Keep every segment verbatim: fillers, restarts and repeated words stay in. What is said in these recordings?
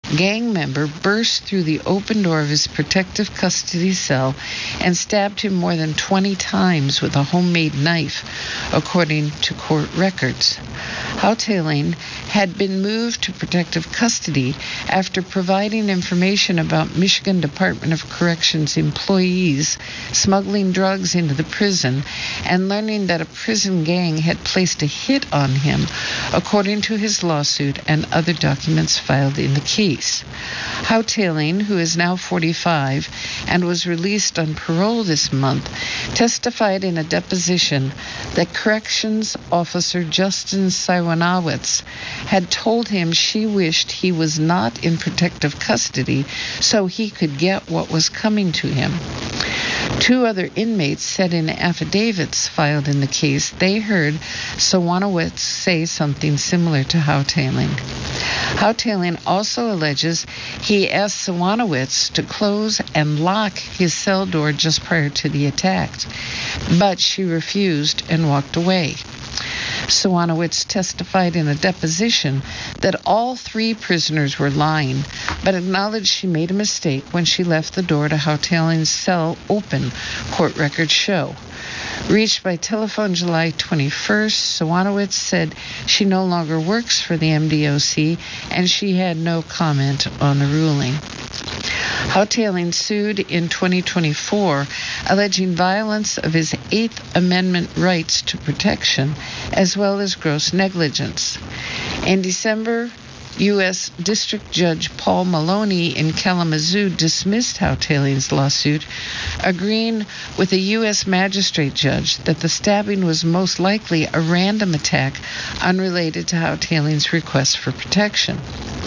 gang member burst through the open door of his protective custody cell and stabbed him more than twenty times with a homemade knife, according to court records. Houtaling had been moved to protective custody after providing information about Michigan Department of Corrections employees smuggling drugs into the prison and learning that a prison gang had placed a hit on him, according to his lawsuit and other documents filed in the case. Houtaling, who is now forty-five and was released on parole this month, testified in a deposition that Corrections Officer Justin Siwanowitz had told him she wished he was not in protective custody so he could get what was coming to him. Two other inmates said in affidavits filed in the case they heard Siwanowitz say something similar to Houtaling. Houtaling also alleges he asked Siwanowitz to close and lock his cell door just prior to the attack, but she refused and walked away. Siwanowitz testified in a deposition that all three prisoners were lying, but acknowledged she made a mistake when she left the door to Houtaling's cell open, court records show. Reached by telephone July twenty-first, Siwanowitz said she no longer works for the M D O C and she had no comment on the ruling. Houtaling sued in twenty twenty-four, alleging violence of his Eighth Amendment rights to protection, as well as gross negligence. In December, U S District Judge Paul Maloney in Kalamazoo dismissed Houtaling's lawsuit, agreeing with a U S magistrate judge that the stabbing was most likely a random attack unrelated to Houtaling's request for protection.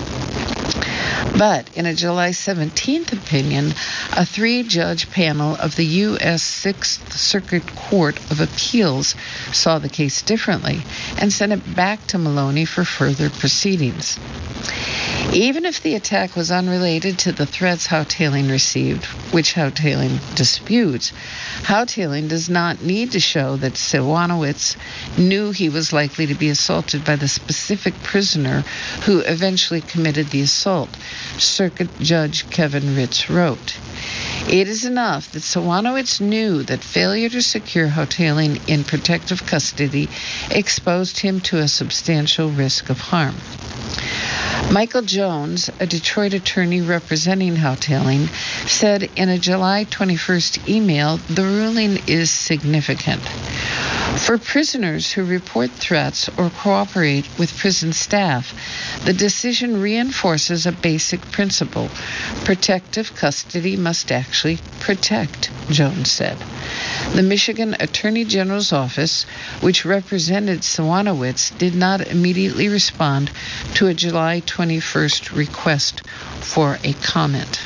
But in a July seventeenth opinion, a three-judge panel of the U S Sixth Circuit Court of Appeals saw the case differently and sent it back to Maloney for further proceedings. Even if the attack was unrelated to the threats Houtaling received, which Houtaling disputes, Houtaling does not need to show that Siwanowitz knew he was likely to be assaulted by the specific prisoner who eventually committed the assault, Circuit Judge Kevin Ritz wrote. It is enough that Siwanowitz knew that failure to secure Houtaling in protective custody exposed him to a substantial risk of harm. Michael Jones, a Detroit attorney representing Houtaling, said in a July twenty-first email, the ruling is significant. For prisoners who report threats or cooperate with prison staff, the decision reinforces a basic principle. Protective custody must actually protect, Jones said. The Michigan Attorney General's office, which represented Siwanowitz, did not immediately respond to a July twenty-first request for a comment.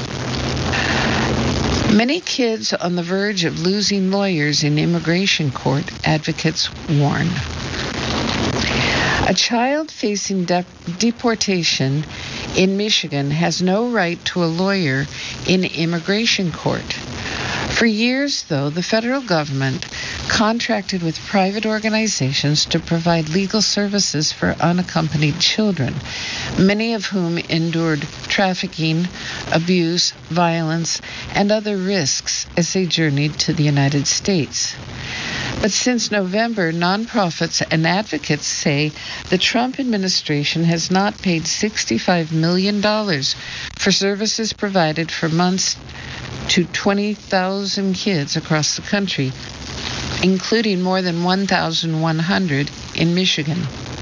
Many kids on the verge of losing lawyers in immigration court, advocates warn. A child facing de- deportation in Michigan has no right to a lawyer in immigration court. For years, though, the federal government contracted with private organizations to provide legal services for unaccompanied children, many of whom endured trafficking, abuse, violence, and other risks as they journeyed to the United States. But since November, nonprofits and advocates say the Trump administration has not paid sixty-five million dollars for services provided for months to twenty thousand kids across the country, including more than one thousand one hundred in Michigan.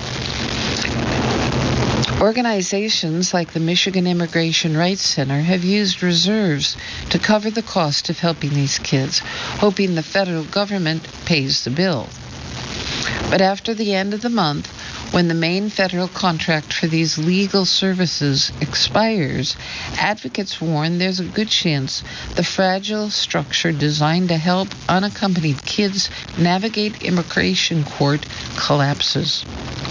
Organizations like the Michigan Immigration Rights Center have used reserves to cover the cost of helping these kids, hoping the federal government pays the bill. But after the end of the month, when the main federal contract for these legal services expires, advocates warn there's a good chance the fragile structure designed to help unaccompanied kids navigate immigration court collapses.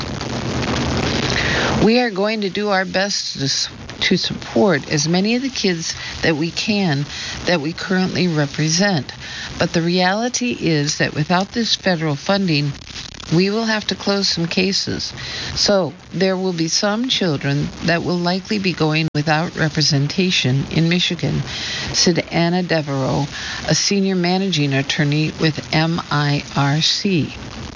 We are going to do our best to, to support as many of the kids that we can that we currently represent. But the reality is that without this federal funding, We will have to close some cases. So there will be some children that will likely be going without representation in Michigan, said Anna Devereaux, a senior managing attorney with M I R C.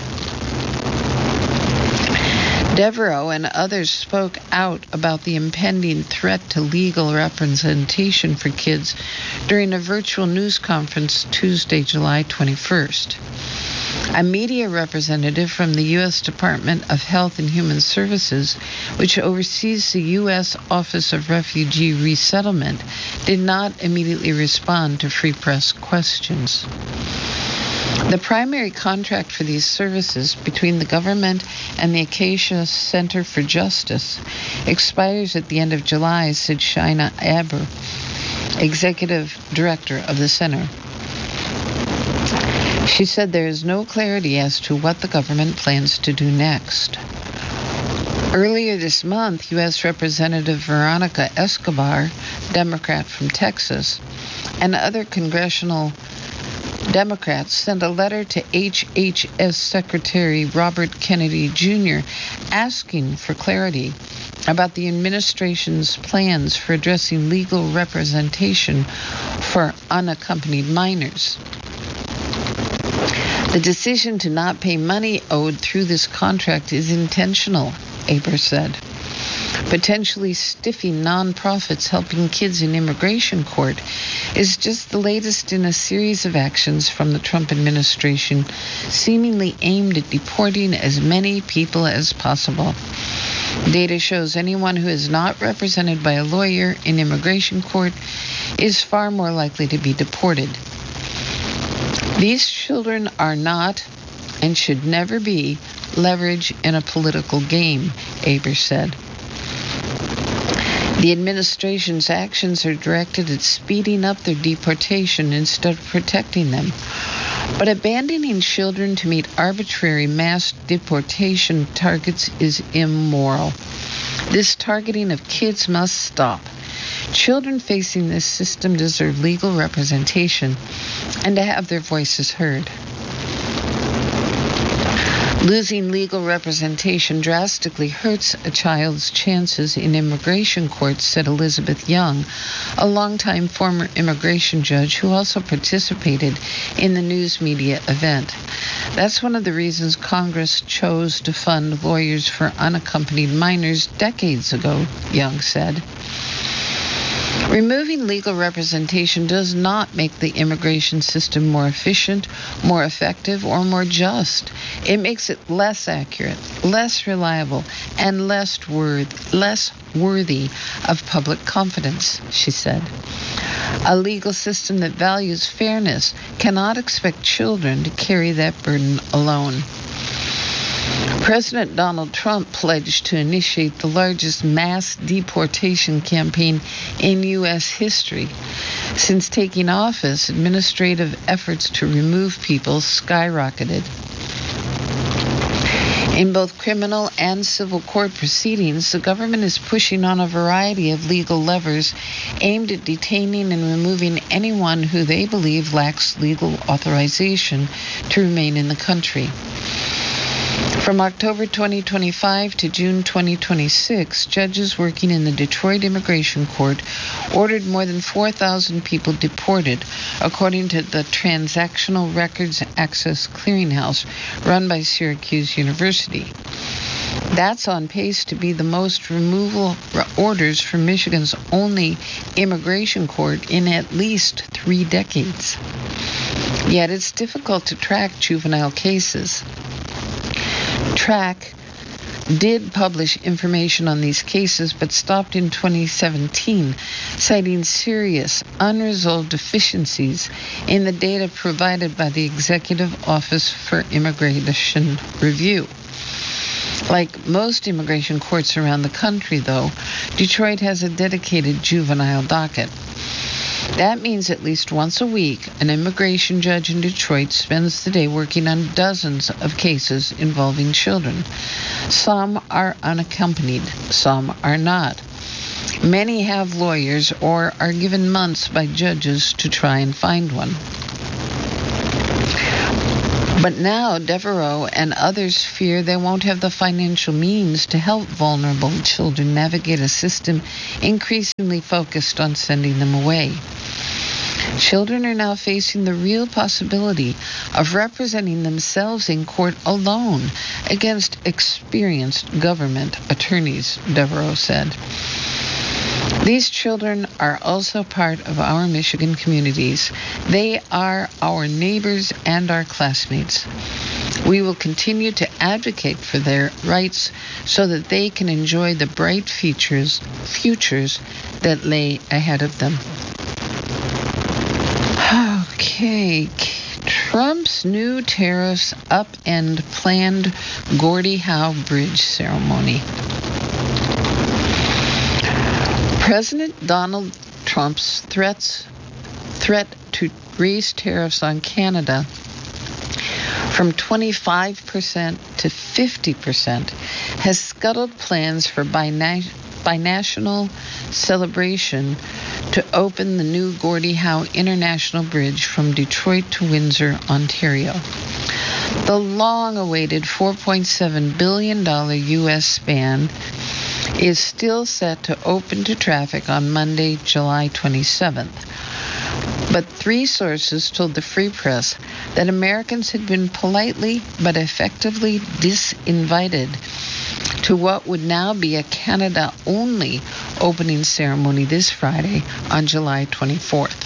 Devereaux and others spoke out about the impending threat to legal representation for kids during a virtual news conference Tuesday, July twenty-first. A media representative from the U S Department of Health and Human Services, which oversees the U S Office of Refugee Resettlement, did not immediately respond to Free Press questions. The primary contract for these services between the government and the Acacia Center for Justice expires at the end of July, said Shaina Aber, executive director of the center. She said there is no clarity as to what the government plans to do next. Earlier this month, U S Representative Veronica Escobar, Democrat from Texas, and other congressional Democrats sent a letter to H H S Secretary Robert Kennedy Junior asking for clarity about the administration's plans for addressing legal representation for unaccompanied minors. The decision to not pay money owed through this contract is intentional, Aber said. Potentially stiffing nonprofits helping kids in immigration court is just the latest in a series of actions from the Trump administration seemingly aimed at deporting as many people as possible. Data shows anyone who is not represented by a lawyer in immigration court is far more likely to be deported. These children are not and should never be leverage in a political game, Aber said. The administration's actions are directed at speeding up their deportation instead of protecting them. But abandoning children to meet arbitrary mass deportation targets is immoral. This targeting of kids must stop. Children facing this system deserve legal representation and to have their voices heard. Losing legal representation drastically hurts a child's chances in immigration courts, said Elizabeth Young, a longtime former immigration judge who also participated in the news media event. That's one of the reasons Congress chose to fund lawyers for unaccompanied minors decades ago, Young said. Removing legal representation does not make the immigration system more efficient, more effective, or more just. It makes it less accurate, less reliable, and less, worth, less worthy of public confidence, she said. A legal system that values fairness cannot expect children to carry that burden alone. President Donald Trump pledged to initiate the largest mass deportation campaign in U S history. Since taking office, administrative efforts to remove people skyrocketed. In both criminal and civil court proceedings, the government is pushing on a variety of legal levers aimed at detaining and removing anyone who they believe lacks legal authorization to remain in the country. From October twenty twenty-five to June twenty twenty-six, judges working in the Detroit Immigration Court ordered more than four thousand people deported, according to the Transactional Records Access Clearinghouse run by Syracuse University. That's on pace to be the most removal orders from Michigan's only immigration court in at least three decades. Yet it's difficult to track juvenile cases. Track did publish information on these cases, but stopped in twenty seventeen, citing serious, unresolved deficiencies in the data provided by the Executive Office for Immigration Review. Like most immigration courts around the country, though, Detroit has a dedicated juvenile docket. That means at least once a week, an immigration judge in Detroit spends the day working on dozens of cases involving children. Some are unaccompanied, some are not. Many have lawyers or are given months by judges to try and find one. But now Devereaux and others fear they won't have the financial means to help vulnerable children navigate a system increasingly focused on sending them away. Children are now facing the real possibility of representing themselves in court alone against experienced government attorneys, Devereaux said. These children are also part of our Michigan communities. They are our neighbors and our classmates. We will continue to advocate for their rights so that they can enjoy the bright futures, futures that lay ahead of them. Okay, Trump's new tariffs upend planned Gordie Howe Bridge ceremony. President Donald Trump's threats, threat to raise tariffs on Canada from twenty-five percent to fifty percent has scuttled plans for bina- binational celebration to open the new Gordie Howe International Bridge from Detroit to Windsor, Ontario. The long-awaited four point seven billion dollars U S span is still set to open to traffic on Monday, July twenty-seventh. But three sources told the Free Press that Americans had been politely but effectively disinvited to what would now be a Canada-only opening ceremony this Friday on July twenty-fourth.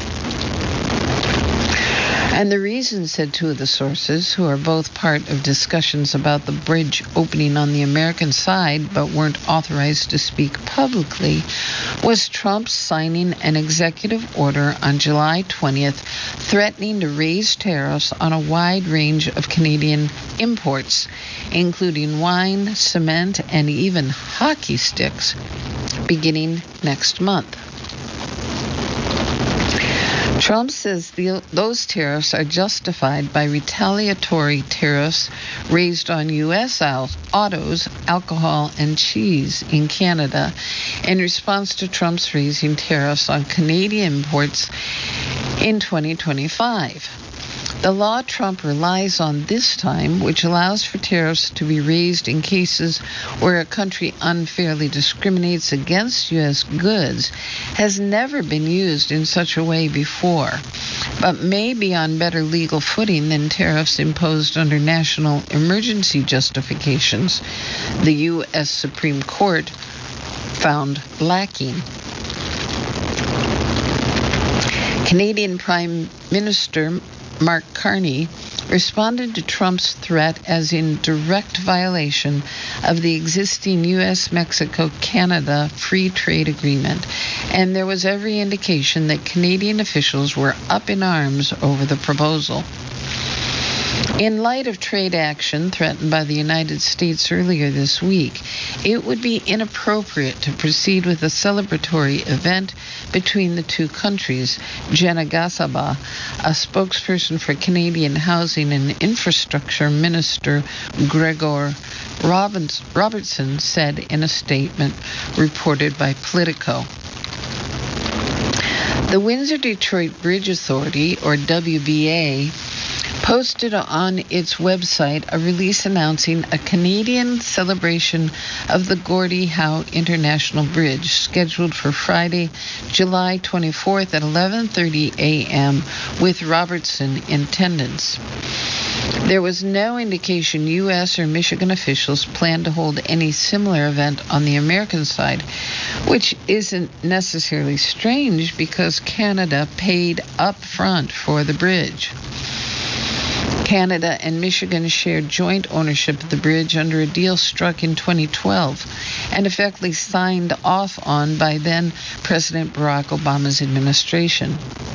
And the reason, said two of the sources, who are both part of discussions about the bridge opening on the American side but weren't authorized to speak publicly, was Trump signing an executive order on July twentieth threatening to raise tariffs on a wide range of Canadian imports, including wine, cement, and even hockey sticks, beginning next month. Trump says the, those tariffs are justified by retaliatory tariffs raised on U S autos, alcohol, and cheese in Canada in response to Trump's raising tariffs on Canadian imports in twenty twenty-five. The law Trump relies on this time, which allows for tariffs to be raised in cases where a country unfairly discriminates against U S goods, has never been used in such a way before, but may be on better legal footing than tariffs imposed under national emergency justifications, the U S Supreme Court found lacking. Canadian Prime Minister Mark Carney responded to Trump's threat as in direct violation of the existing U S Mexico Canada Free Trade Agreement, and there was every indication that Canadian officials were up in arms over the proposal. In light of trade action threatened by the United States earlier this week, it would be inappropriate to proceed with a celebratory event between the two countries. Jenna Gasaba, a spokesperson for Canadian Housing and Infrastructure Minister Gregor Robertson, said in a statement reported by Politico. The Windsor-Detroit Bridge Authority, or W B A, posted on its website a release announcing a Canadian celebration of the Gordie Howe International Bridge scheduled for Friday, July twenty-fourth at eleven thirty a.m. with Robertson in attendance. There was no indication U S or Michigan officials plan to hold any similar event on the American side, which isn't necessarily strange because Canada paid up front for the bridge. Canada and Michigan shared joint ownership of the bridge under a deal struck in twenty twelve and effectively signed off on by then President Barack Obama's administration.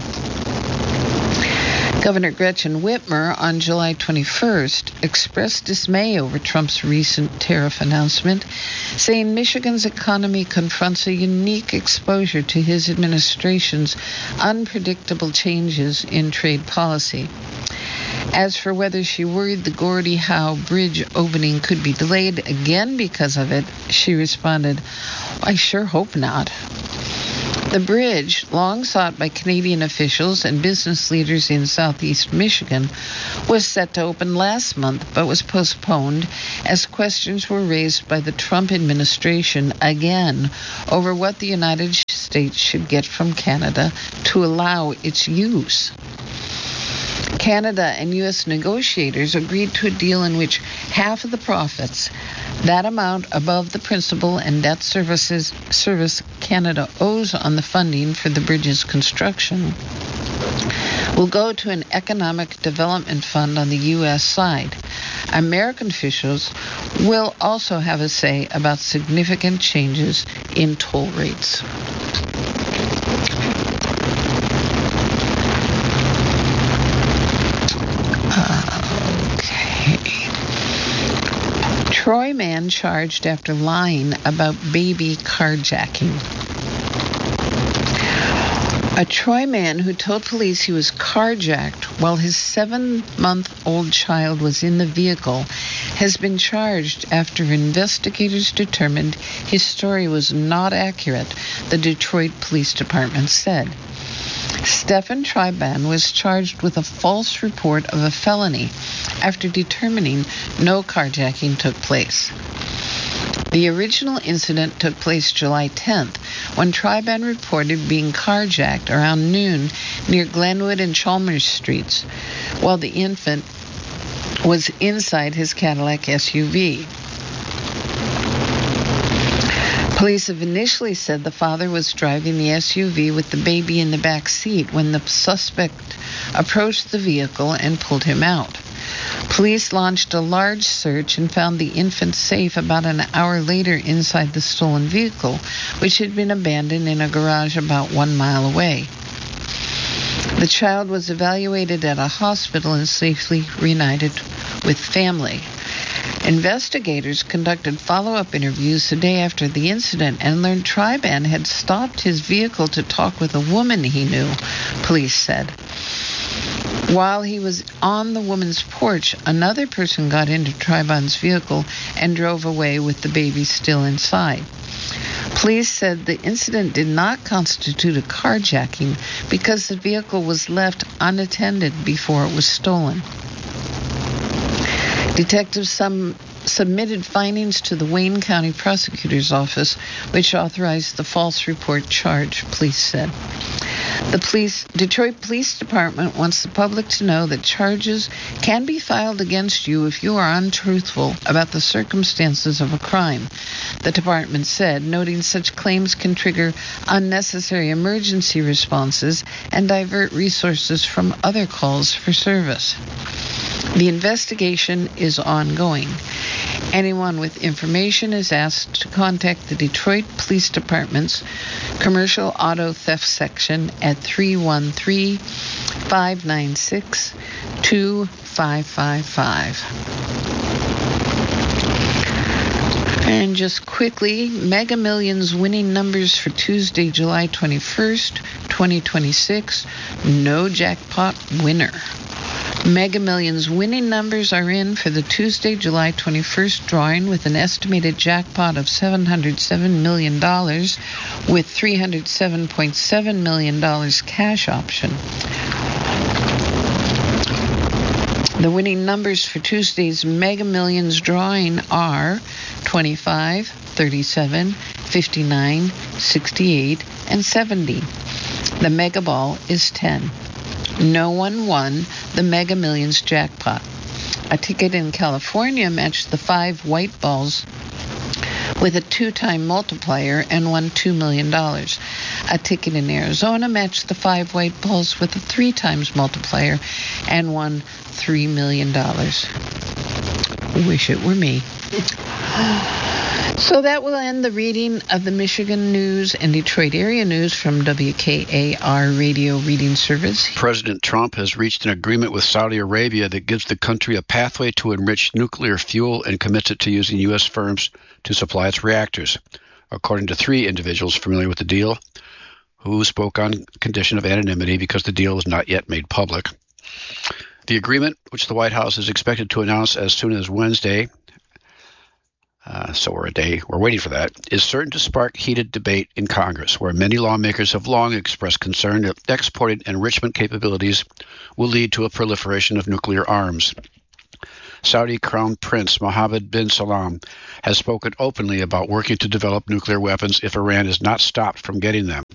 Governor Gretchen Whitmer on July twenty-first expressed dismay over Trump's recent tariff announcement, saying Michigan's economy confronts a unique exposure to his administration's unpredictable changes in trade policy. As for whether she worried the Gordie Howe Bridge opening could be delayed again because of it, she responded, I sure hope not. The bridge, long sought by Canadian officials and business leaders in southeast Michigan, was set to open last month but was postponed as questions were raised by the Trump administration again over what the United States should get from Canada to allow its use. Canada and U S negotiators agreed to a deal in which half of the profits, that amount above the principal and debt services service Canada owes on the funding for the bridge's construction, will go to an economic development fund on the U S side. American officials will also have a say about significant changes in toll rates. Troy man charged after lying about baby carjacking. A Troy man who told police he was carjacked while his seven-month-old child was in the vehicle has been charged after investigators determined his story was not accurate, the Detroit Police Department said. Stephen Triban was charged with a false report of a felony after determining no carjacking took place. The original incident took place July tenth, when Triban reported being carjacked around noon near Glenwood and Chalmers Streets, while the infant was inside his Cadillac S U V. Police have initially said the father was driving the S U V with the baby in the back seat when the suspect approached the vehicle and pulled him out. Police launched a large search and found the infant safe about an hour later inside the stolen vehicle, which had been abandoned in a garage about one mile away. The child was evaluated at a hospital and safely reunited with family. Investigators conducted follow-up interviews the day after the incident and learned Triban had stopped his vehicle to talk with a woman he knew, police said. While he was on the woman's porch, another person got into Triban's vehicle and drove away with the baby still inside. Police said the incident did not constitute a carjacking because the vehicle was left unattended before it was stolen. Detectives some submitted findings to the Wayne County Prosecutor's Office, which authorized the false report charge, police said. The police, Detroit Police Department wants the public to know that charges can be filed against you if you are untruthful about the circumstances of a crime, the department said, noting such claims can trigger unnecessary emergency responses and divert resources from other calls for service. The investigation is ongoing. Anyone with information is asked to contact the Detroit Police Department's Commercial Auto Theft Section at three one three, five nine six, two five five five. And just quickly, Mega Millions winning numbers for Tuesday, July twenty-first, twenty twenty-six. No jackpot winner. Mega Millions winning numbers are in for the Tuesday, July twenty-first drawing with an estimated jackpot of seven hundred seven million dollars with three hundred seven point seven million dollars cash option. The winning numbers for Tuesday's Mega Millions drawing are twenty-five, thirty-seven, fifty-nine, sixty-eight, and seventy. The Mega Ball is ten. No one won the Mega Millions jackpot. A ticket in California matched the five white balls with a two-time multiplier and won two million dollars. A ticket in Arizona matched the five white balls with a three times multiplier and won three million dollars. Wish it were me. So that will end the reading of the Michigan News and Detroit area news from W K A R Radio Reading Service. President Trump has reached an agreement with Saudi Arabia that gives the country a pathway to enrich nuclear fuel and commits it to using U S firms to supply its reactors, according to three individuals familiar with the deal, who spoke on condition of anonymity because the deal was not yet made public. The agreement, which the White House is expected to announce as soon as Wednesday, uh, so we're a day, we're waiting for that, is certain to spark heated debate in Congress, where many lawmakers have long expressed concern that exporting enrichment capabilities will lead to a proliferation of nuclear arms. Saudi Crown Prince Mohammed bin Salman has spoken openly about working to develop nuclear weapons if Iran is not stopped from getting them.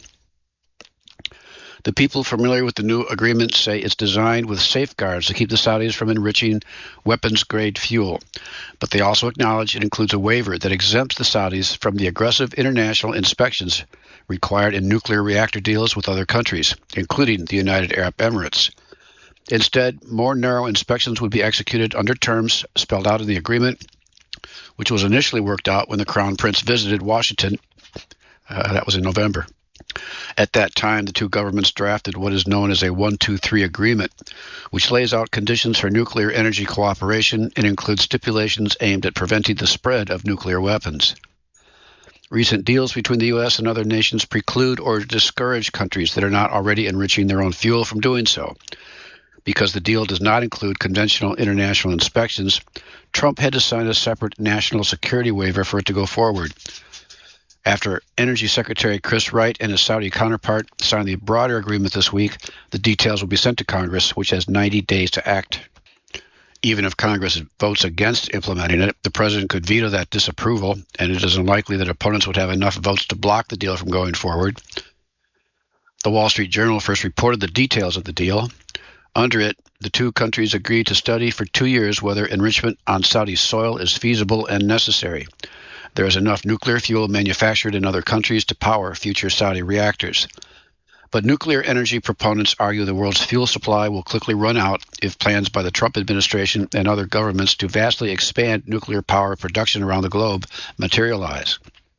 The people familiar with the new agreement say it's designed with safeguards to keep the Saudis from enriching weapons-grade fuel, but they also acknowledge it includes a waiver that exempts the Saudis from the aggressive international inspections required in nuclear reactor deals with other countries, including the United Arab Emirates. Instead, more narrow inspections would be executed under terms spelled out in the agreement, which was initially worked out when the Crown Prince visited Washington. Uh, that was in November. At that time, the two governments drafted what is known as a one two three agreement, which lays out conditions for nuclear energy cooperation and includes stipulations aimed at preventing the spread of nuclear weapons. Recent deals between the U S and other nations preclude or discourage countries that are not already enriching their own fuel from doing so. Because the deal does not include conventional international inspections, Trump had to sign a separate national security waiver for it to go forward. After Energy Secretary Chris Wright and his Saudi counterpart signed the broader agreement this week, the details will be sent to Congress, which has ninety days to act. Even if Congress votes against implementing it, the president could veto that disapproval, and it is unlikely that opponents would have enough votes to block the deal from going forward. The Wall Street Journal first reported the details of the deal. Under it, the two countries agreed to study for two years whether enrichment on Saudi soil is feasible and necessary. There is enough nuclear fuel manufactured in other countries to power future Saudi reactors. But nuclear energy proponents argue the world's fuel supply will quickly run out if plans by the Trump administration and other governments to vastly expand nuclear power production around the globe materialize.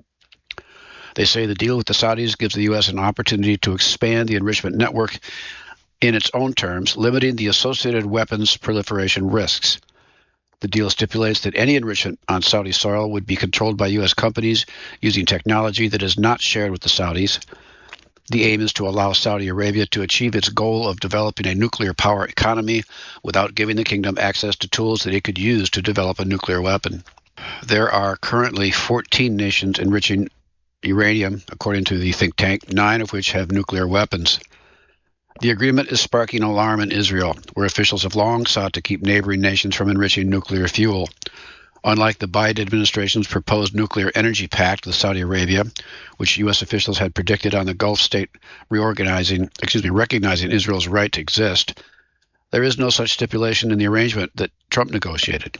They say the deal with the Saudis gives the U S an opportunity to expand the enrichment network in its own terms, limiting the associated weapons proliferation risks. The deal stipulates that any enrichment on Saudi soil would be controlled by U S companies using technology that is not shared with the Saudis. The aim is to allow Saudi Arabia to achieve its goal of developing a nuclear power economy without giving the kingdom access to tools that it could use to develop a nuclear weapon. There are currently fourteen nations enriching uranium, according to the think tank, nine of which have nuclear weapons. The agreement is sparking alarm in Israel, where officials have long sought to keep neighboring nations from enriching nuclear fuel. Unlike the Biden administration's proposed nuclear energy pact with Saudi Arabia, which U S officials had predicted on the Gulf state reorganizing, excuse me, recognizing Israel's right to exist, there is no such stipulation in the arrangement that Trump negotiated.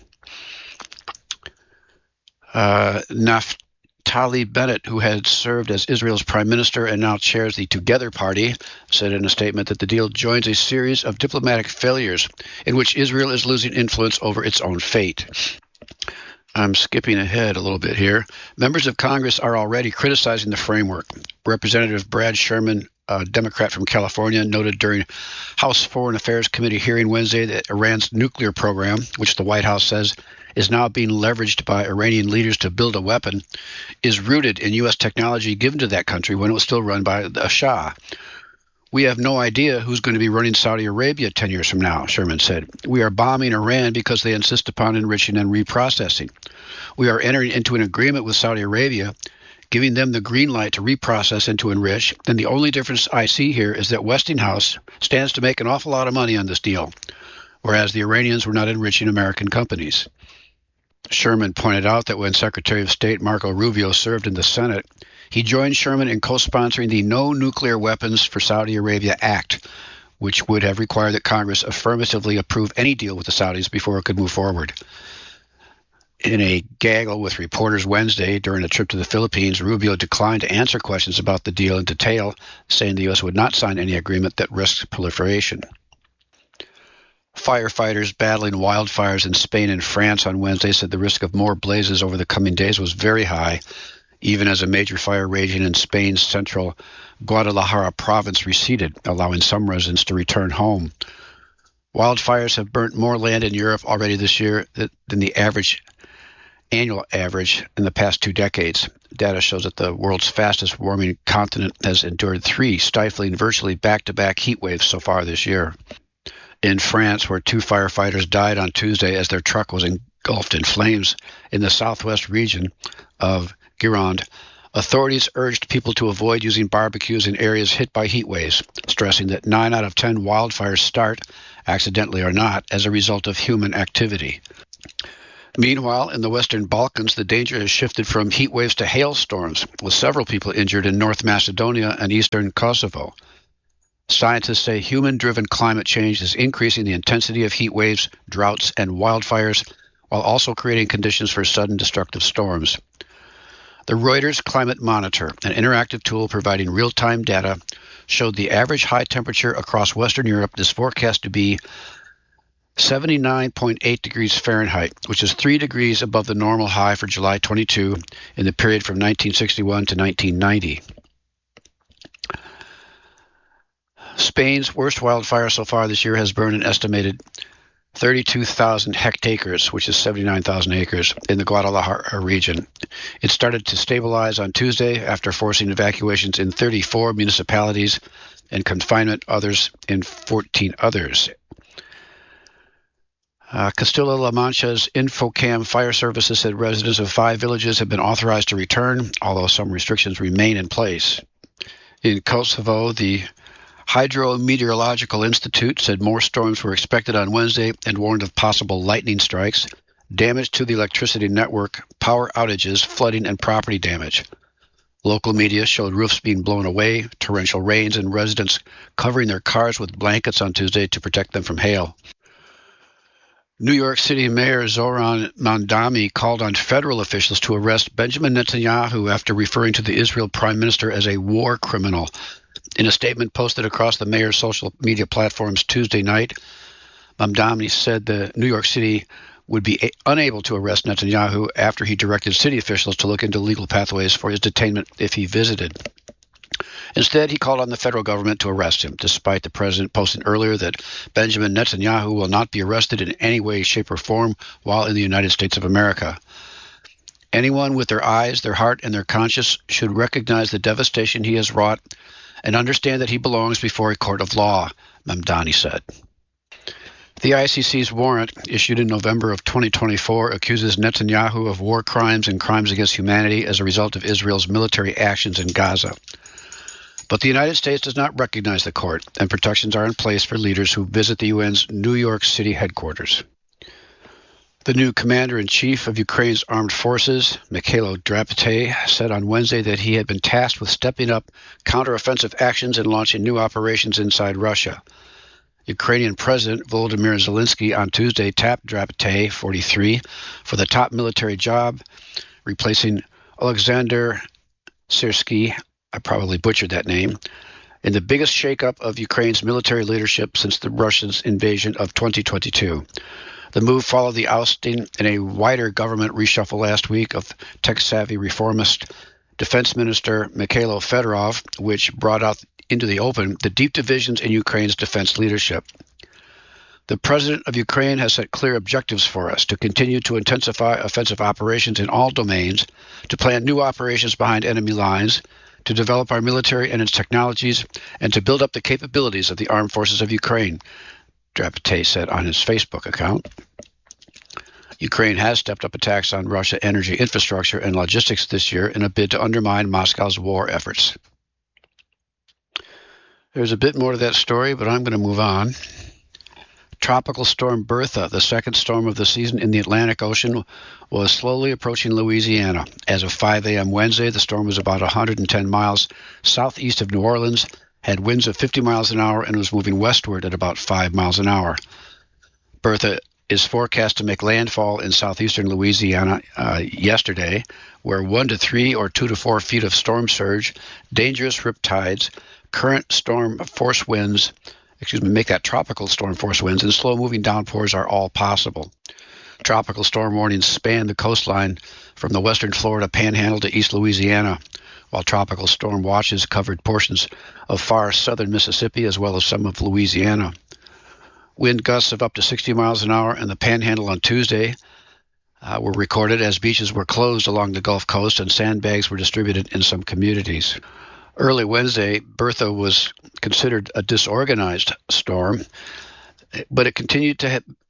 Uh, Naftali Bennett, who had served as Israel's prime minister and now chairs the Together Party, said in a statement that the deal joins a series of diplomatic failures in which Israel is losing influence over its own fate. I'm skipping ahead a little bit here. Members of Congress are already criticizing the framework. Representative Brad Sherman, a Democrat from California, noted during House Foreign Affairs Committee hearing Wednesday that Iran's nuclear program, which the White House says is now being leveraged by Iranian leaders to build a weapon, is rooted in U S technology given to that country when it was still run by the Shah. We have no idea who's going to be running Saudi Arabia ten years from now, Sherman said. We are bombing Iran because they insist upon enriching and reprocessing. We are entering into an agreement with Saudi Arabia, giving them the green light to reprocess and to enrich, and the only difference I see here is that Westinghouse stands to make an awful lot of money on this deal, whereas the Iranians were not enriching American companies. Sherman pointed out that when Secretary of State Marco Rubio served in the Senate, he joined Sherman in co-sponsoring the No Nuclear Weapons for Saudi Arabia Act, which would have required that Congress affirmatively approve any deal with the Saudis before it could move forward. In a gaggle with reporters Wednesday during a trip to the Philippines, Rubio declined to answer questions about the deal in detail, saying the U S would not sign any agreement that risks proliferation. Firefighters battling wildfires in Spain and France on Wednesday said the risk of more blazes over the coming days was very high, even as a major fire raging in Spain's central Guadalajara province receded, allowing some residents to return home. Wildfires have burnt more land in Europe already this year than the average annual average in the past two decades. Data shows that the world's fastest warming continent has endured three stifling, virtually back-to-back heat waves so far this year. In France, where two firefighters died on Tuesday as their truck was engulfed in flames in the southwest region of Gironde. Authorities urged people to avoid using barbecues in areas hit by heat waves, stressing that nine out of ten wildfires start, accidentally or not, as a result of human activity. Meanwhile, in the Western Balkans, the danger has shifted from heat waves to hailstorms, with several people injured in North Macedonia and eastern Kosovo. Scientists say human-driven climate change is increasing the intensity of heat waves, droughts, and wildfires, while also creating conditions for sudden destructive storms. The Reuters Climate Monitor, an interactive tool providing real-time data, showed the average high temperature across Western Europe is forecast to be seventy-nine point eight degrees Fahrenheit, which is three degrees above the normal high for July twenty-second in the period from nineteen sixty-one to nineteen ninety. Spain's worst wildfire so far this year has burned an estimated thirty-two thousand hectares, which is seventy-nine thousand acres, in the Guadalajara region. It started to stabilize on Tuesday after forcing evacuations in thirty-four municipalities and confinement others in fourteen others. Uh, Castilla-La Mancha's Infocam Fire Services said residents of five villages have been authorized to return, although some restrictions remain in place. In Kosovo, the Hydrometeorological Institute said more storms were expected on Wednesday and warned of possible lightning strikes, damage to the electricity network, power outages, flooding, and property damage. Local media showed roofs being blown away, torrential rains, and residents covering their cars with blankets on Tuesday to protect them from hail. New York City Mayor Zohran Mamdani called on federal officials to arrest Benjamin Netanyahu after referring to the Israel prime minister as a war criminal. In a statement posted across the mayor's social media platforms Tuesday night, Mamdani said the New York City would be a- unable to arrest Netanyahu after he directed city officials to look into legal pathways for his detainment if he visited. Instead, he called on the federal government to arrest him, despite the president posting earlier that Benjamin Netanyahu will not be arrested in any way, shape, or form while in the United States of America. Anyone with their eyes, their heart, and their conscience should recognize the devastation he has wrought and understand that he belongs before a court of law, Mamdani said. The I C C's warrant, issued in November of twenty twenty-four, accuses Netanyahu of war crimes and crimes against humanity as a result of Israel's military actions in Gaza. But the United States does not recognize the court, and protections are in place for leaders who visit the U N's New York City headquarters. The new commander-in-chief of Ukraine's armed forces, Mikhailo Drapete, said on Wednesday that he had been tasked with stepping up counteroffensive actions and launching new operations inside Russia. Ukrainian President Volodymyr Zelensky on Tuesday tapped Drapete, forty-three, for the top military job, replacing Alexander Syrsky, I probably butchered that name, in the biggest shakeup of Ukraine's military leadership since the Russians' invasion of twenty twenty-two. The move followed the ousting in a wider government reshuffle last week of tech-savvy reformist Defense Minister Mikhailo Fedorov, which brought out into the open the deep divisions in Ukraine's defense leadership. The president of Ukraine has set clear objectives for us to continue to intensify offensive operations in all domains, to plan new operations behind enemy lines, to develop our military and its technologies, and to build up the capabilities of the armed forces of Ukraine, Drapete said on his Facebook account. Ukraine has stepped up attacks on Russian energy infrastructure and logistics this year in a bid to undermine Moscow's war efforts. There's a bit more to that story, but I'm going to move on. Tropical storm Bertha, the second storm of the season in the Atlantic Ocean, was slowly approaching Louisiana. As of five a.m. Wednesday, the storm was about one hundred ten miles southeast of New Orleans, had winds of fifty miles an hour, and was moving westward at about five miles an hour. Bertha is forecast to make landfall in southeastern Louisiana uh, yesterday, where one to three or two to four feet of storm surge, dangerous riptides, current storm force winds, excuse me, make that tropical storm force winds, and slow-moving downpours are all possible. Tropical storm warnings span the coastline from the western Florida panhandle to east Louisiana, while tropical storm watches covered portions of far southern Mississippi as well as some of Louisiana. Wind gusts of up to sixty miles an hour in the panhandle on Tuesday uh, were recorded as beaches were closed along the Gulf Coast and sandbags were distributed in some communities. Early Wednesday, Bertha was considered a disorganized storm, but it continued to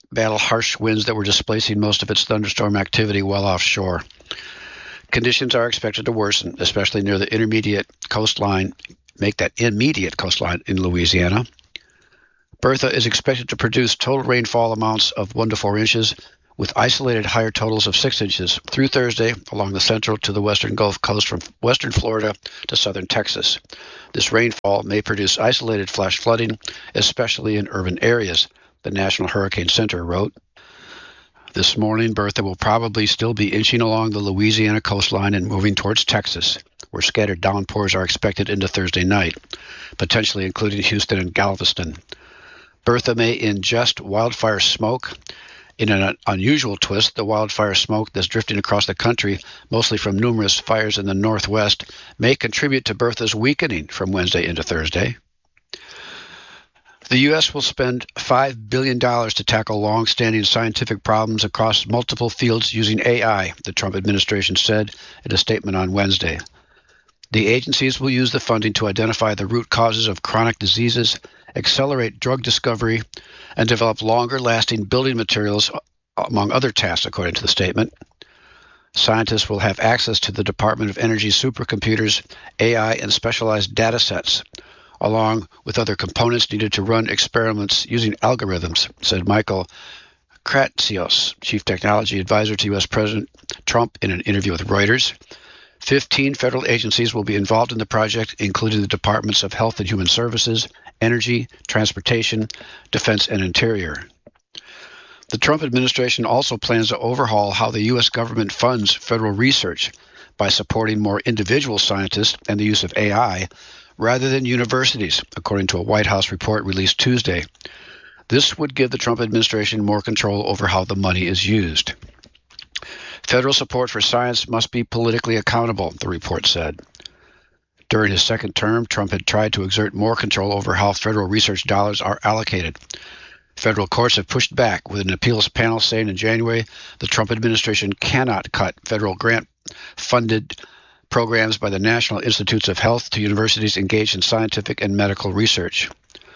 battle harsh winds that were displacing most of its thunderstorm activity well offshore. Conditions are expected to worsen, especially near the intermediate coastline, make that immediate coastline in Louisiana. Bertha is expected to produce total rainfall amounts of one to four inches, with isolated higher totals of six inches through Thursday along the central to the western Gulf Coast from western Florida to southern Texas. This rainfall may produce isolated flash flooding, especially in urban areas, the National Hurricane Center wrote. This morning, Bertha will probably still be inching along the Louisiana coastline and moving towards Texas, where scattered downpours are expected into Thursday night, potentially including Houston and Galveston. Bertha may ingest wildfire smoke. In an unusual twist, the wildfire smoke that's drifting across the country, mostly from numerous fires in the northwest, may contribute to Bertha's weakening from Wednesday into Thursday. The U S will spend five billion dollars to tackle long-standing scientific problems across multiple fields using A I, the Trump administration said in a statement on Wednesday. The agencies will use the funding to identify the root causes of chronic diseases, accelerate drug discovery, and develop longer-lasting building materials, among other tasks, according to the statement. Scientists will have access to the Department of Energy's supercomputers, A I, and specialized data sets, along with other components needed to run experiments using algorithms, said Michael Kratsios, chief technology advisor to U S President Trump in an interview with Reuters. Fifteen federal agencies will be involved in the project, including the Departments of Health and Human Services, Energy, Transportation, Defense, and Interior. The Trump administration also plans to overhaul how the U S government funds federal research by supporting more individual scientists and the use of A I rather than universities, according to a White House report released Tuesday. This would give the Trump administration more control over how the money is used. Federal support for science must be politically accountable, the report said. During his second term, Trump had tried to exert more control over how federal research dollars are allocated. Federal courts have pushed back, with an appeals panel saying in January the Trump administration cannot cut federal grant-funded programs by the National Institutes of Health to universities engaged in scientific and medical research.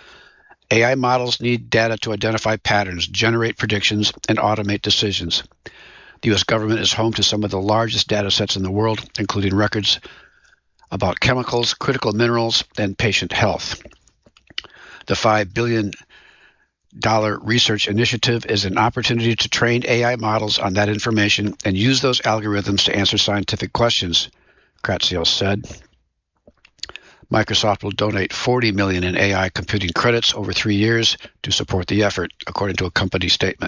A I models need data to identify patterns, generate predictions, and automate decisions. The U S government is home to some of the largest data sets in the world, including records about chemicals, critical minerals, and patient health. The five billion dollars research initiative is an opportunity to train A I models on that information and use those algorithms to answer scientific questions, Kratsios said. Microsoft will donate forty million dollars in A I computing credits over three years to support the effort, according to a company statement.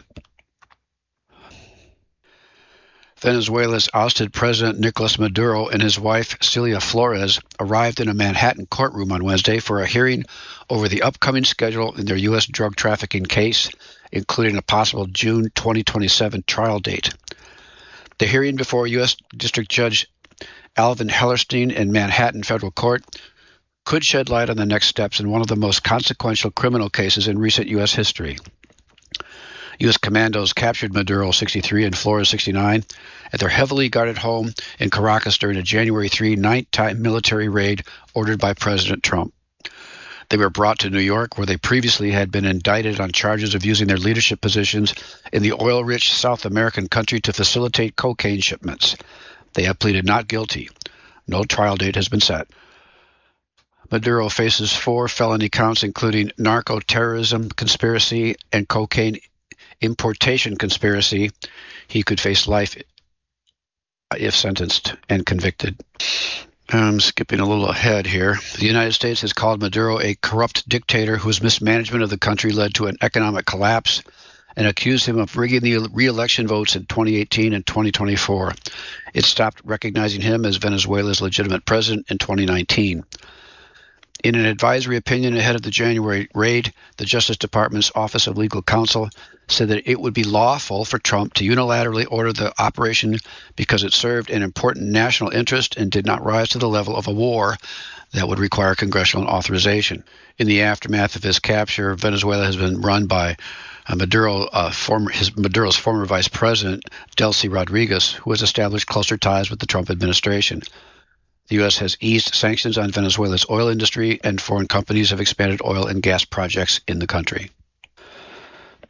Venezuela's ousted President Nicolas Maduro and his wife Celia Flores arrived in a Manhattan courtroom on Wednesday for a hearing over the upcoming schedule in their U S drug trafficking case, including a possible June twenty twenty-seven trial date. The hearing before U S District Judge Alvin Hellerstein in Manhattan Federal Court could shed light on the next steps in one of the most consequential criminal cases in recent U S history. U S commandos captured Maduro, sixty-three, and Flores, sixty-nine, at their heavily guarded home in Caracas during a January third nighttime military raid ordered by President Trump. They were brought to New York, where they previously had been indicted on charges of using their leadership positions in the oil-rich South American country to facilitate cocaine shipments. They have pleaded not guilty. No trial date has been set. Maduro faces four felony counts, including narco-terrorism conspiracy and cocaine importation conspiracy. He could face life if sentenced and convicted. I'm skipping a little ahead here. The United States has called Maduro a corrupt dictator whose mismanagement of the country led to an economic collapse and accused him of rigging the re-election votes in twenty eighteen and twenty twenty-four. It stopped recognizing him as Venezuela's legitimate president in twenty nineteen. In an advisory opinion ahead of the January raid, the Justice Department's Office of Legal Counsel said that it would be lawful for Trump to unilaterally order the operation because it served an important national interest and did not rise to the level of a war that would require congressional authorization. In the aftermath of his capture, Venezuela has been run by uh, Maduro, uh, former, his, Maduro's former vice president, Delcy Rodriguez, who has established closer ties with the Trump administration. The U S has eased sanctions on Venezuela's oil industry, and foreign companies have expanded oil and gas projects in the country.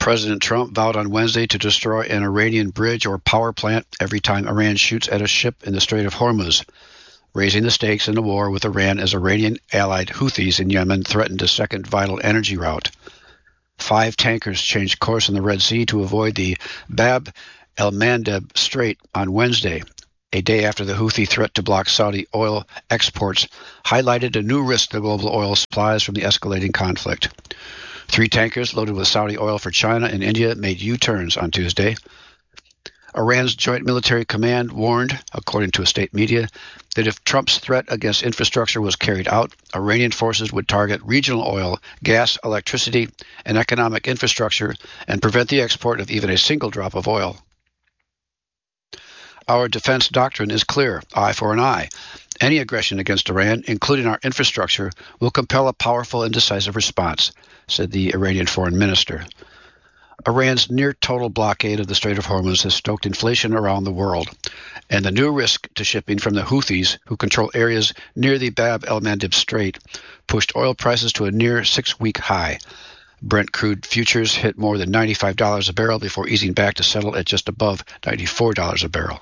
President Trump vowed on Wednesday to destroy an Iranian bridge or power plant every time Iran shoots at a ship in the Strait of Hormuz, raising the stakes in the war with Iran as Iranian-allied Houthis in Yemen threatened a second vital energy route. Five tankers changed course in the Red Sea to avoid the Bab el-Mandeb Strait on Wednesday, a day after the Houthi threat to block Saudi oil exports highlighted a new risk to global oil supplies from the escalating conflict. Three tankers loaded with Saudi oil for China and India made U-turns on Tuesday. Iran's Joint Military Command warned, according to a state media, that if Trump's threat against infrastructure was carried out, Iranian forces would target regional oil, gas, electricity, and economic infrastructure and prevent the export of even a single drop of oil. Our defense doctrine is clear, eye for an eye. Any aggression against Iran, including our infrastructure, will compel a powerful and decisive response, said the Iranian foreign minister. Iran's near-total blockade of the Strait of Hormuz has stoked inflation around the world, and the new risk to shipping from the Houthis, who control areas near the Bab el-Mandeb Strait, pushed oil prices to a near six-week high. Brent crude futures hit more than ninety-five dollars a barrel before easing back to settle at just above ninety-four dollars a barrel.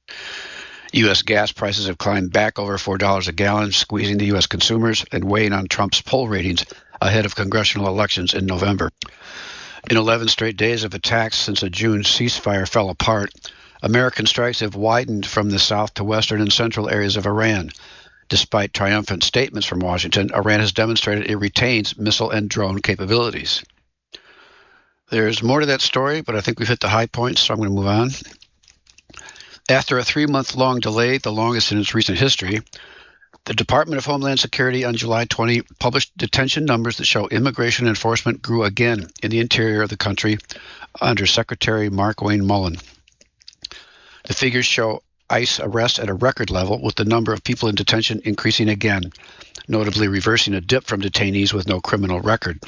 U S gas prices have climbed back over four dollars a gallon, squeezing the U S consumers and weighing on Trump's poll ratings ahead of congressional elections in November. In eleven straight days of attacks since a June ceasefire fell apart, American strikes have widened from the south to western and central areas of Iran. Despite triumphant statements from Washington, Iran has demonstrated it retains missile and drone capabilities. There's more to that story, but I think we've hit the high points, so I'm going to move on. After a three-month-long delay, the longest in its recent history, the Department of Homeland Security on July twentieth published detention numbers that show immigration enforcement grew again in the interior of the country under Secretary Markwayne Mullin. The figures show ICE arrests at a record level, with the number of people in detention increasing again, notably reversing a dip from detainees with no criminal record.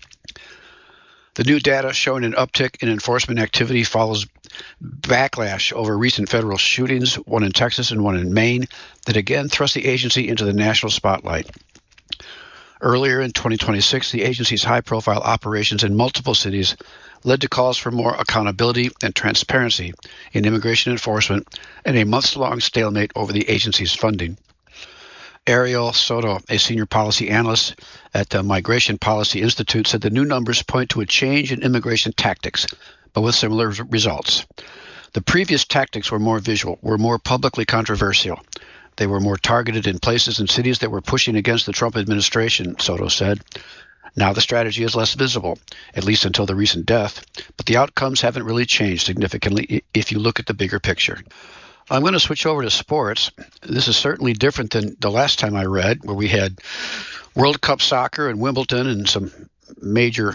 The new data showing an uptick in enforcement activity follows backlash over recent federal shootings, one in Texas and one in Maine, that again thrust the agency into the national spotlight. Earlier in twenty twenty-six, the agency's high-profile operations in multiple cities led to calls for more accountability and transparency in immigration enforcement and a months-long stalemate over the agency's funding. Ariel Soto, a senior policy analyst at the Migration Policy Institute, said the new numbers point to a change in immigration tactics, but with similar results. The previous tactics were more visual, were more publicly controversial. They were more targeted in places and cities that were pushing against the Trump administration, Soto said. Now the strategy is less visible, at least until the recent death, but the outcomes haven't really changed significantly if you look at the bigger picture. I'm going to switch over to sports. This is certainly different than the last time I read, where we had World Cup soccer and Wimbledon and some major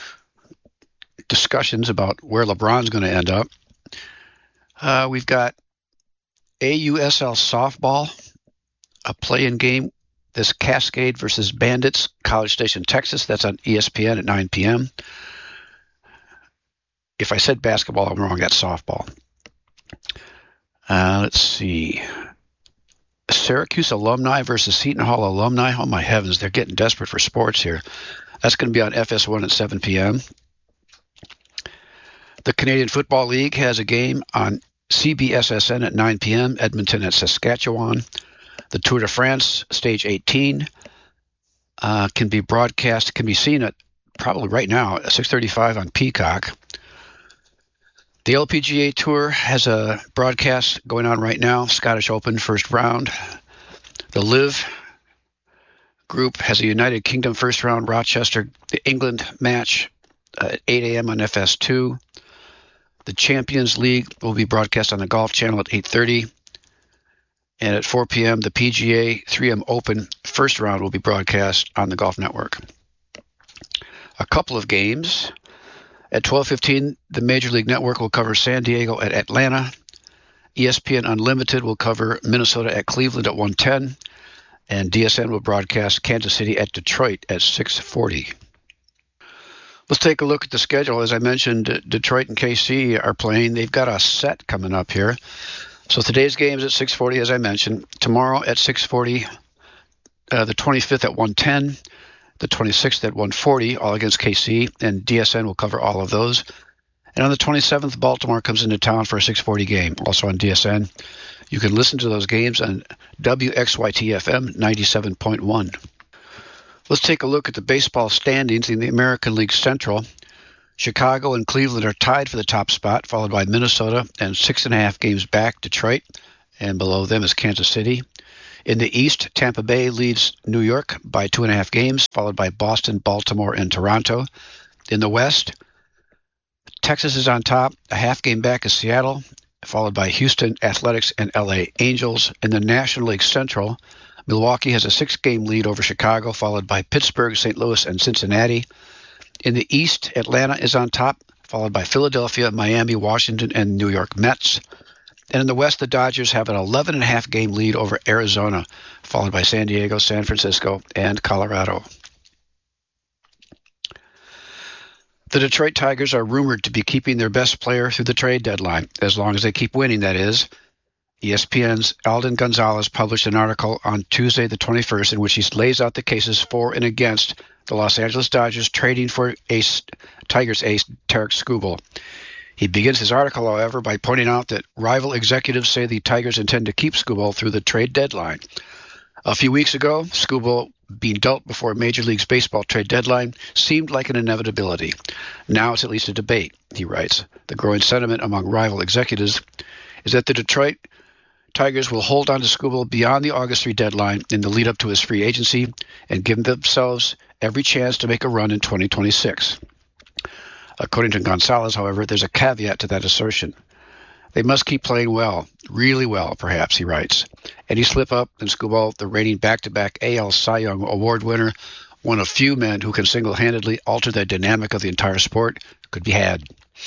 discussions about where LeBron's going to end up. Uh, we've got A U S L softball, a play-in game. This Cascade versus Bandits, College Station, Texas. That's on E S P N at nine p.m. If I said basketball, I'm wrong. That's softball. Uh, let's see. Syracuse alumni versus Seton Hall alumni. Oh, my heavens. They're getting desperate for sports here. That's going to be on F S one at seven p.m. The Canadian Football League has a game on C B S S N at nine p.m. Edmonton at Saskatchewan. The Tour de France, Stage eighteen, uh, can be broadcast, can be seen at probably right now at six thirty-five on Peacock. The L P G A Tour has a broadcast going on right now, Scottish Open first round. The Live group has a United Kingdom first round, Rochester, the England match uh, at eight a.m. on F S two. The Champions League will be broadcast on the Golf Channel at eight thirty. And at four p.m., the P G A three M Open first round will be broadcast on the Golf Network. A couple of games. At twelve fifteen, the Major League Network will cover San Diego at Atlanta. E S P N Unlimited will cover Minnesota at Cleveland at one ten. And D S N will broadcast Kansas City at Detroit at six forty. Let's take a look at the schedule. As I mentioned, Detroit and K C are playing. They've got a set coming up here. So today's game is at six forty, as I mentioned. Tomorrow at six forty, uh, the twenty-fifth at one ten. The twenty-sixth at one forty, all against K C, and D S N will cover all of those. And on the twenty-seventh, Baltimore comes into town for a six forty game, also on D S N. You can listen to those games on W X Y T F M ninety-seven point one. Let's take a look at the baseball standings in the American League Central. Chicago and Cleveland are tied for the top spot, followed by Minnesota and six and a half games back, Detroit, and below them is Kansas City. In the East, Tampa Bay leads New York by two and a half games, followed by Boston, Baltimore, and Toronto. In the West, Texas is on top, a half game back is Seattle, followed by Houston Athletics and L A Angels. In the National League Central, Milwaukee has a six-game lead over Chicago, followed by Pittsburgh, Saint Louis, and Cincinnati. In the East, Atlanta is on top, followed by Philadelphia, Miami, Washington, and New York Mets. And in the West, the Dodgers have an eleven and a half game lead over Arizona, followed by San Diego, San Francisco, and Colorado. The Detroit Tigers are rumored to be keeping their best player through the trade deadline, as long as they keep winning, that is. E S P N's Alden Gonzalez published an article on Tuesday the twenty-first in which he lays out the cases for and against the Los Angeles Dodgers trading for ace, Tigers ace Tarik Skubal. He begins his article, however, by pointing out that rival executives say the Tigers intend to keep Skubal through the trade deadline. A few weeks ago, Skubal being dealt before Major League Baseball trade deadline seemed like an inevitability. Now it's at least a debate, he writes. The growing sentiment among rival executives is that the Detroit Tigers will hold on to Skubal beyond the August third deadline in the lead-up to his free agency and give themselves every chance to make a run in twenty twenty-six. According to Gonzalez, however, there's a caveat to that assertion. They must keep playing well, really well, perhaps, he writes. Any slip up, and Skubal, the reigning back-to-back A L Cy Young Award winner, one of few men who can single-handedly alter the dynamic of the entire sport, could be had.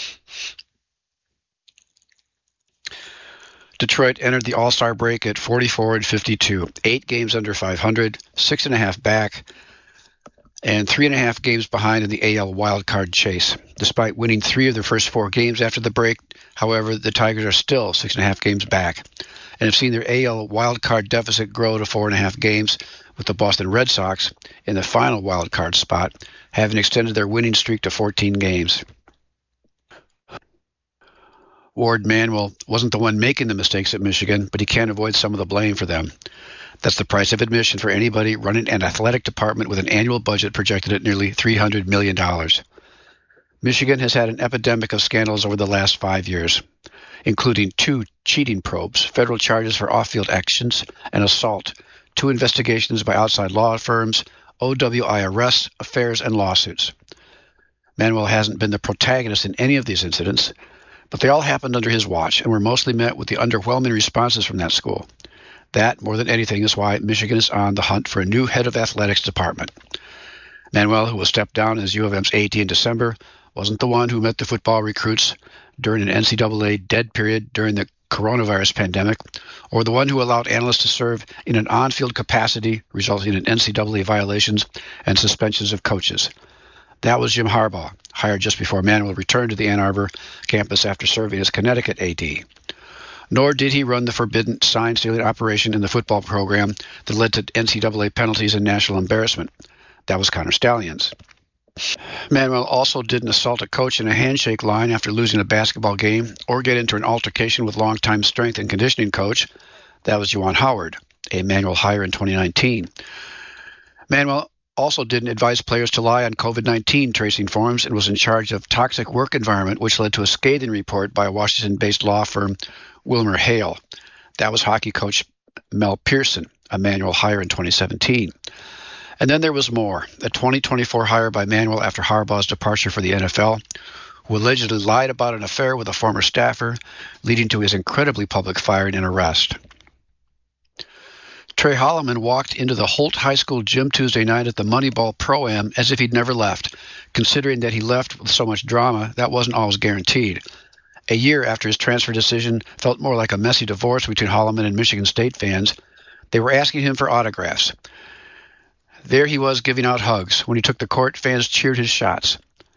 Detroit entered the All-Star break at forty-four and fifty-two, eight games under five hundred, six and a half back, and three and a half games behind in the A L wildcard chase. Despite winning three of their first four games after the break, however, the Tigers are still six and a half games back and have seen their A L wildcard deficit grow to four and a half games, with the Boston Red Sox in the final wildcard spot, having extended their winning streak to fourteen games. Ward Manuel wasn't the one making the mistakes at Michigan, but he can't avoid some of the blame for them. That's the price of admission for anybody running an athletic department with an annual budget projected at nearly three hundred million dollars. Michigan has had an epidemic of scandals over the last five years, including two cheating probes, federal charges for off-field actions, and assault, two investigations by outside law firms, O W I arrests, affairs, and lawsuits. Manuel hasn't been the protagonist in any of these incidents, but they all happened under his watch and were mostly met with the underwhelming responses from that school. That, more than anything, is why Michigan is on the hunt for a new head of athletics department. Manuel, who will step down as U of M's A D in December, wasn't the one who met the football recruits during an N C double A dead period during the coronavirus pandemic, or the one who allowed analysts to serve in an on-field capacity, resulting in N C double A violations and suspensions of coaches. That was Jim Harbaugh, hired just before Manuel returned to the Ann Arbor campus after serving as Connecticut A D. Nor did he run the forbidden sign-stealing operation in the football program that led to N C double A penalties and national embarrassment. That was Connor Stalions. Manuel also didn't assault a coach in a handshake line after losing a basketball game or get into an altercation with longtime strength and conditioning coach. That was Juwan Howard, a Manuel hire in twenty nineteen. Manuel also didn't advise players to lie on COVID nineteen tracing forms and was in charge of toxic work environment, which led to a scathing report by a Washington-based law firm, Wilmer Hale. That was hockey coach Mel Pearson, a Manuel hire in twenty seventeen. And then there was more, a twenty twenty-four hire by Manuel after Harbaugh's departure for the N F L, who allegedly lied about an affair with a former staffer, leading to his incredibly public firing and arrest. Trey Holloman walked into the Holt High School gym Tuesday night at the Moneyball Pro-Am as if he'd never left. Considering that he left with so much drama, that wasn't always guaranteed. A year after his transfer decision felt more like a messy divorce between Holloman and Michigan State fans, they were asking him for autographs. There he was giving out hugs. When he took the court, fans cheered his shots.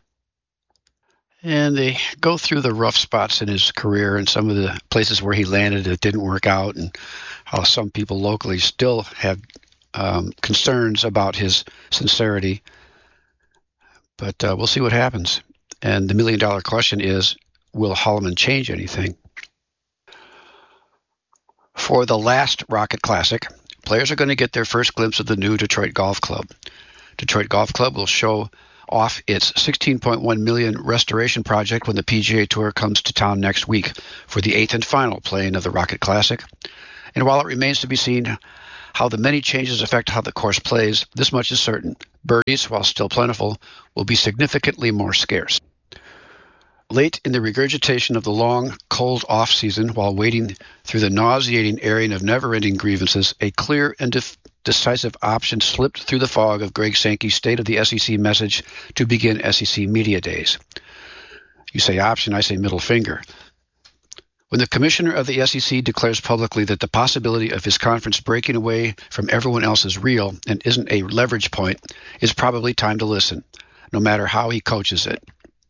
And they go through the rough spots in his career and some of the places where he landed that didn't work out, and how some people locally still have um, concerns about his sincerity. But uh, we'll see what happens. And the million-dollar question is, will Holloman change anything? For the last Rocket Classic, players are going to get their first glimpse of the new Detroit Golf Club. Detroit Golf Club will show off its sixteen point one million dollars restoration project when the P G A Tour comes to town next week for the eighth and final playing of the Rocket Classic. And while it remains to be seen how the many changes affect how the course plays, this much is certain. Birdies, while still plentiful, will be significantly more scarce. Late in the regurgitation of the long, cold off-season, while wading through the nauseating airing of never-ending grievances, a clear and def- decisive option slipped through the fog of Greg Sankey's State of the S E C message to begin S E C Media Days. You say option, I say middle finger. When the commissioner of the S E C declares publicly that the possibility of his conference breaking away from everyone else is real and isn't a leverage point, it's probably time to listen, no matter how he coaches it.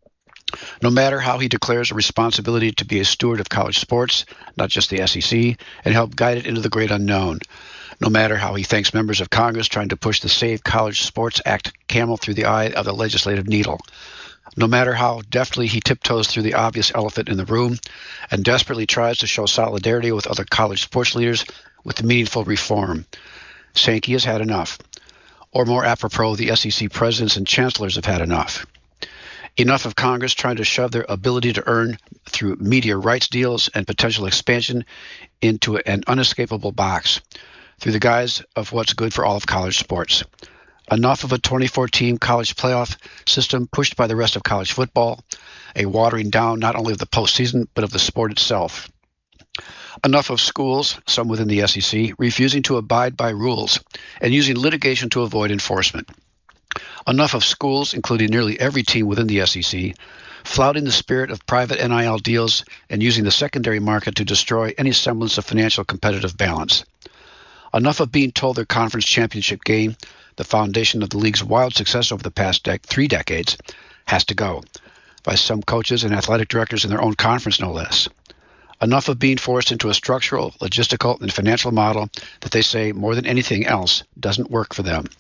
No matter how he declares a responsibility to be a steward of college sports, not just the S E C, and help guide it into the great unknown. No matter how he thanks members of Congress trying to push the Save College Sports Act camel through the eye of the legislative needle. No matter how deftly he tiptoes through the obvious elephant in the room and desperately tries to show solidarity with other college sports leaders with meaningful reform. Sankey has had enough. Or more apropos, the S E C presidents and chancellors have had enough. Enough of Congress trying to shove their ability to earn through media rights deals and potential expansion into an unescapable box through the guise of what's good for all of college sports. Enough of a twenty-four team college playoff system pushed by the rest of college football, a watering down not only of the postseason but of the sport itself. Enough of schools, some within the S E C, refusing to abide by rules and using litigation to avoid enforcement. Enough of schools, including nearly every team within the S E C, flouting the spirit of private N I L deals and using the secondary market to destroy any semblance of financial competitive balance. Enough of being told their conference championship game, the foundation of the league's wild success over the past dec- three decades, has to go, by some coaches and athletic directors in their own conference no less. Enough of being forced into a structural, logistical, and financial model that they say, more than anything else, doesn't work for them.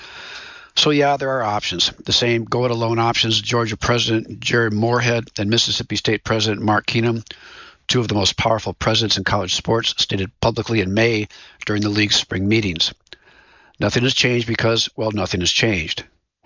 So yeah, there are options. The same go-it-alone options Georgia President Jared Moorhead and Mississippi State President Mark Keenum, two of the most powerful presidents in college sports, stated publicly in May during the league's spring meetings. Nothing has changed because, well, nothing has changed.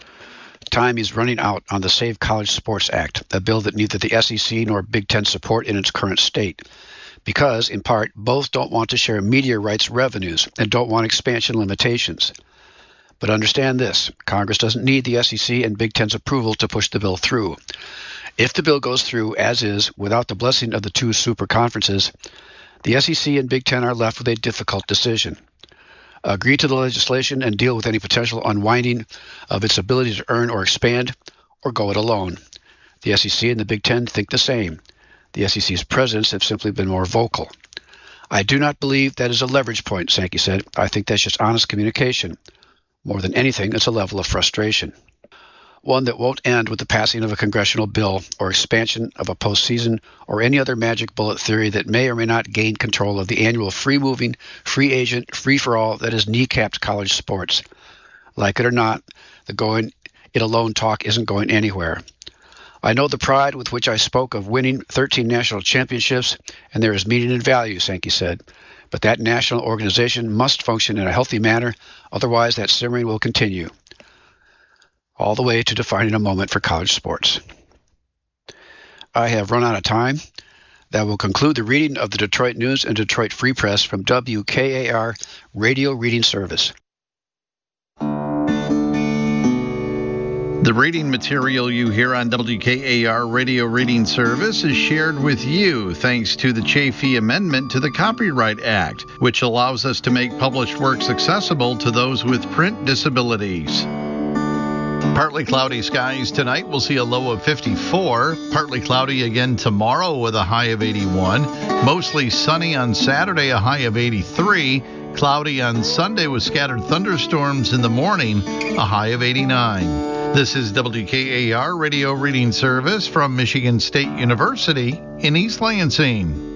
Time is running out on the Save College Sports Act, a bill that neither the S E C nor Big Ten support in its current state, because, in part, both don't want to share media rights revenues and don't want expansion limitations. But understand this, Congress doesn't need the S E C and Big Ten's approval to push the bill through. If the bill goes through as is, without the blessing of the two super conferences, the S E C and Big Ten are left with a difficult decision. Agree to the legislation and deal with any potential unwinding of its ability to earn or expand, or go it alone. The S E C and the Big Ten think the same. The S E C's presidents have simply been more vocal. I do not believe that is a leverage point, Sankey said. I think that's just honest communication. More than anything, it's a level of frustration. One that won't end with the passing of a congressional bill or expansion of a postseason or any other magic bullet theory that may or may not gain control of the annual free-moving, free agent, free-for-all that has kneecapped college sports. Like it or not, the going it alone talk isn't going anywhere. I know the pride with which I spoke of winning thirteen national championships, and there is meaning and value, Sankey said. But that national organization must function in a healthy manner, otherwise that simmering will continue. All the way to defining a moment for college sports. I have run out of time. That will conclude the reading of the Detroit News and Detroit Free Press from W K A R Radio Reading Service. The reading material you hear on W K A R Radio Reading Service is shared with you thanks to the Chafee Amendment to the Copyright Act, which allows us to make published works accessible to those with print disabilities. Partly cloudy skies tonight. We'll see a low of fifty-four. Partly cloudy again tomorrow with a high of eighty-one. Mostly sunny on Saturday, a high of eighty-three. Cloudy on Sunday with scattered thunderstorms in the morning, a high of eighty-nine. This is W K A R Radio Reading Service from Michigan State University in East Lansing.